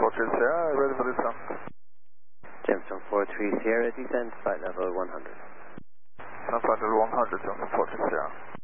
43 Sierra, ready for descent. Gemstone 43 Sierra, descent, flight level 100. Flight level 100, Gemstone 43 Sierra.